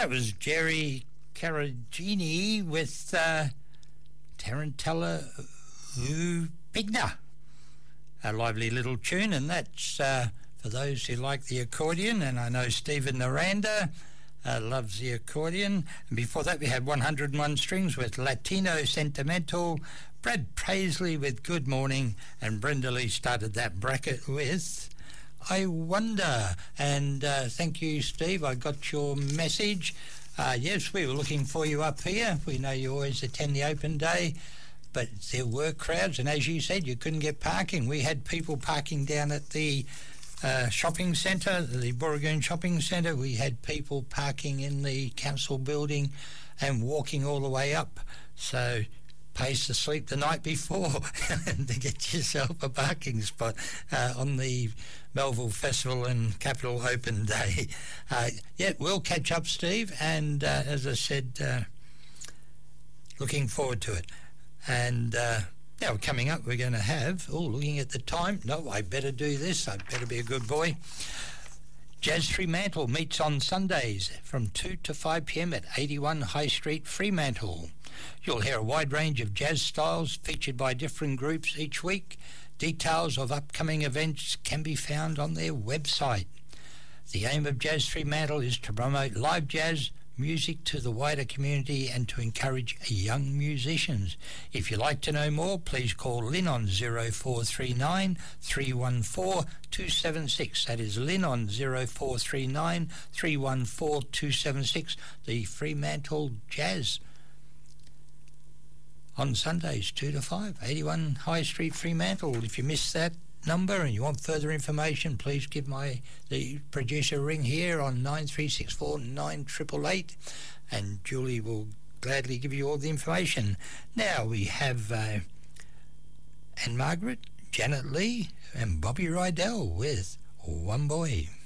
That was Jerry Carragini with Tarantella Pigna. A lively little tune, and that's for those who like the accordion, and I know Stephen Naranda loves the accordion. And before that we had 101 Strings with Latino Sentimental, Brad Paisley with Good Morning, and Brenda Lee started that bracket with I Wonder. And thank you, Steve, I got your message. Yes, we were looking for you up here. We know you always attend the open day, but there were crowds, and as you said, you couldn't get parking. We had people parking down at the shopping centre, the Booragoon Shopping Centre. We had people parking in the council building and walking all the way up. So pays to sleep the night before to get yourself a parking spot on the Melville Festival and Capital Open Day. Yeah, we'll catch up, Steve, and as I said, looking forward to it. And now coming up, we're going to have, looking at the time, no, I better do this, I better be a good boy. Jazz Fremantle meets on Sundays from 2 to 5 p.m. at 81 High Street, Fremantle. You'll hear a wide range of jazz styles featured by different groups each week. Details of upcoming events can be found on their website. The aim of Jazz Fremantle is to promote live jazz music to the wider community and to encourage young musicians. If you'd like to know more, please call Lynn on 0439 314 276. That is Lynn on 0439 314 276. The Fremantle Jazz on Sundays 2 to 5, 81 High Street, Fremantle. If you missed that number and you want further information, please give the producer a ring here on 9364 9888, and Julie will gladly give you all the information. Now we have Anne Margaret, Janet Lee and Bobby Rydell with One Boy.